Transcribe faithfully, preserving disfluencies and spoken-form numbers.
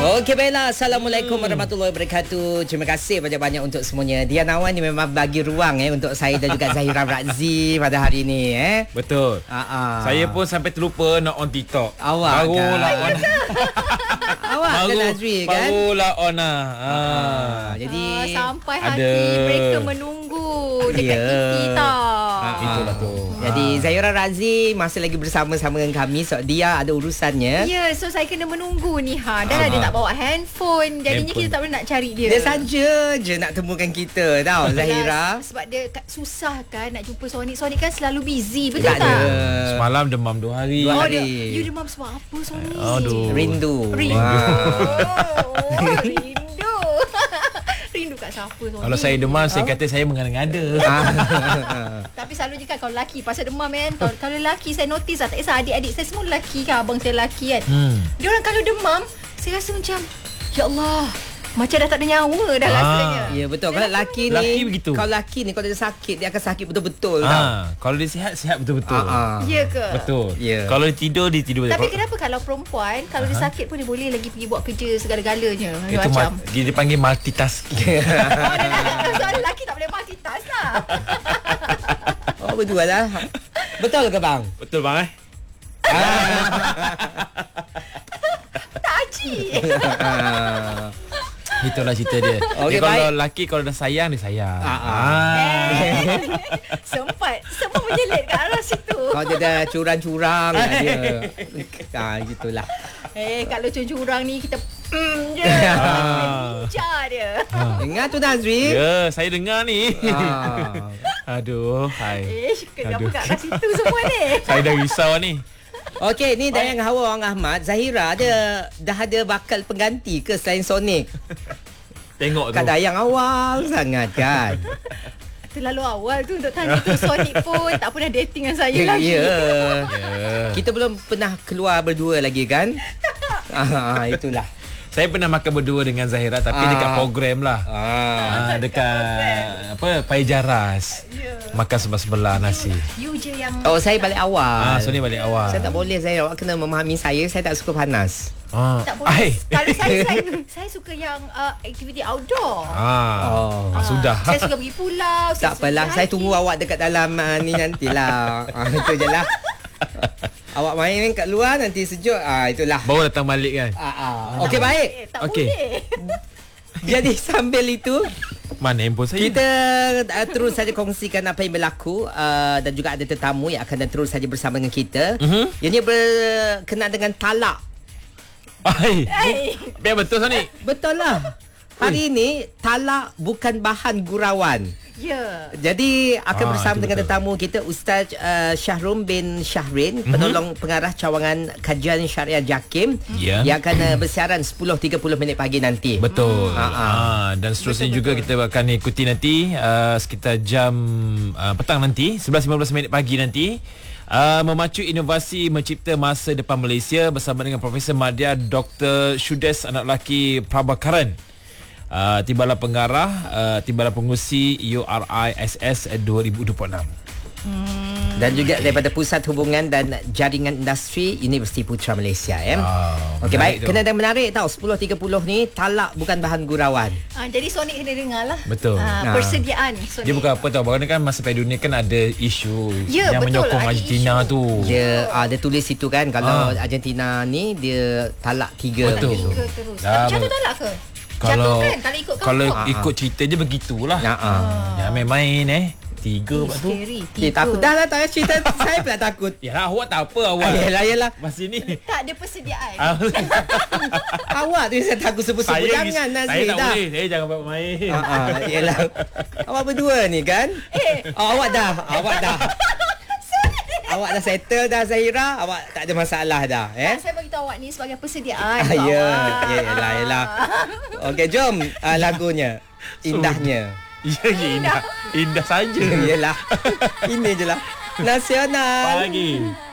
Okey, baiklah. Assalamualaikum hmm. warahmatullahi wabarakatuh. Terima kasih banyak-banyak untuk semuanya. Dia Nawan ni memang bagi ruang eh untuk saya dan juga Zahira Razzi pada hari ni eh. Betul. Uh-uh. Saya pun sampai terlupa nak on TikTok. Awak barulah kan? on. Awak baru, kan Nazri kan? Barulah on lah. Ha. Uh, jadi uh, sampai hati ada mereka menunggu dekat yeah. T V tau. Uh, Itulah tu. Jadi Zahira Razzi masih lagi bersama-sama dengan kami. So dia ada urusannya. Ya, yeah, so saya kena menunggu ni ha. Dan uh-huh. dia tak bawa handphone. Jadinya handphone. Kita tak boleh nak cari dia. Dia saja je nak temukan kita tau Zahira. Sebab dia susah kan nak jumpa Sonic. Sonic kan selalu busy, betul tak? tak? Semalam demam dua hari. Dua oh, hari. Dia, you demam sebab apa Sonic? Aduh. Rindu. Rindu. Wow. Oh, rindu. Rindu kat siapa Sonic? Kalau saya demam, saya kata saya mengada-ngada. Tapi selalu je kan kalau lelaki pasal demam kan. Kalau, kalau lelaki saya notice lah. Tak kisah adik-adik saya semua lelaki kan. Abang saya lelaki kan. Hmm. Dia orang kalau demam, saya rasa macam ya Allah, macam dah tak ada nyawa dah ah. rasanya. Ya betul. Kalau lelaki ni lelaki begitu. Kalau lelaki ni kalau dia sakit, dia akan sakit betul-betul ah. tau. Kalau dia sihat, sihat betul-betul. Ah. Ya ke? Betul. Yeah. Kalau dia tidur, dia tidur. Tapi kenapa kalau perempuan kalau dia sakit pun dia boleh lagi pergi buat kerja segala-galanya. Itu macam ma- dia dipanggil multitasking. Oh, dia nak soal lelaki tak boleh multitask lah. Oh berdua lah. Betul ke bang? Betul bang eh? Tak aji. Itulah cerita dia. Okay, dia kalau baik. lelaki kalau dah sayang, dia sayang. Ah, ah. Eh, sempat semua menyelit ke arah situ. Kalau dia dah curang-curang dia. Ah, gitulah. Eh, kalau curang ni kita mm, je. Ah. Lincah dia. Dengar tu Nazri. Ya, saya dengar ni. Ah. Aduh, hai. Eh, kenapa kat arah situ semua ni? Saya dah risau ni. Okey, ni Dayang Hawa Wang Ahmad. Zahira dia dah ada bakal pengganti ke selain Sonic? Tengok tu. Kak Dayang awal sangat kan. Terlalu awal tu untuk tanya tu. Sonic pun tak pernah dating dengan saya Ya, lagi. ya. Yeah. Kita belum pernah keluar berdua lagi kan? Ah, itulah. Saya pernah makan berdua dengan Zahira tapi Ah. dekat program lah. Ah. Ah, dekat apa Pai Jaras. Yeah. Makan sebelah-sebelah nasi. You je yang Oh, saya balik awal. Ah, so ni balik awal. Saya tak boleh, Zahira. Awak kena memahami saya. Saya tak suka panas. Ah. tak boleh. Ai. Kalau saya, saya saya suka yang uh, aktiviti outdoor. Ah. Oh. Ah, sudah. Saya suka pergi pulau. Tak apalah. Saya tunggu awak dekat dalam uh, ni nantilah. Ah, itu je lah. Awak main kat luar nanti sejuk. Ah, itulah. Baru datang balik kan. Ah, ah. Okey, baik. Eh, tak Okey. boleh. Jadi sambil itu Mana handphone saya? kita uh, terus saja kongsikan apa yang berlaku uh, dan juga ada tetamu yang akan dan terus saja bersama dengan kita. Mhm. Ianya berkenaan dengan talak. Ai. Ai. Biar betul Sonic. Betul lah. Hari ini talak bukan bahan gurauan. Ya. Jadi akan Ah, bersama itu dengan betul. tetamu kita Ustaz uh, Syahrum bin Syahrin, mm-hmm. penolong pengarah cawangan kajian syariah JAKIM Ya. yang akan uh, bersiaran sepuluh tiga puluh minit pagi nanti. Betul. Hmm. Ah, dan seterusnya betul, juga betul. Kita akan ikuti nanti uh, sekitar jam uh, petang nanti sebelas lima belas minit pagi nanti. Uh, memacu inovasi mencipta masa depan Malaysia bersama dengan Profesor Madya Doktor Syudes anak lelaki Prabhakaran. Uh, Timbalan Pengarah, uh, Timbalan Pengurusi U R I S S dua ribu dua puluh enam. Hmm. Dan juga daripada Pusat Hubungan dan Jaringan Industri Universiti Putra Malaysia ya. Wow, Okey, baik, tu. kena dan menarik tau sepuluh tiga puluh ni talak bukan bahan gurauan. Ah, jadi Sonic kena dengar lah. Betul. Ah, Ah. persediaan Sonic. Dia bukan apa tau, bahawa kan masa Piala Dunia kan ada isu Ya, yang betul, menyokong ada Argentina isu. tu. Dia ah, dia tulis situ kan kalau Ah. Argentina ni dia talak tiga. Betul. gitu. Tiga terus. Dah, Tapi jatuh ber- talak ke? Kalau Jatuh kan kalau ikut kalau kampung. ikut cerita je begitulah. Ya ah. Jangan main-main eh. Tiga Eh, lepas tu. scary. Eh, Tiga. takut dah lah tak payah cerita saya pula takut. Yalah awak tak apa awak. Ah, yelah yelah. Masa ni. Tak ada persediaan. Ah, Awak tu yang saya takut sebut-sebut saya jangan saya Nazri tak dah. boleh. Saya jangan buat main. Ah, ah, yelah. Awak berdua ni kan? Eh. Oh, awak dah, awak dah. Awak dah settle dah Zahira, awak tak ada masalah dah, eh? Tak, saya bagi tahu awak ni sebagai persediaan. Ah, untuk ya, awak. ya, yelah, yelah. Okey, jom uh, lagunya. Indahnya. Ya, ya, indah. Indah saja. Yelah. Ini je lah. Nasional. Pagi.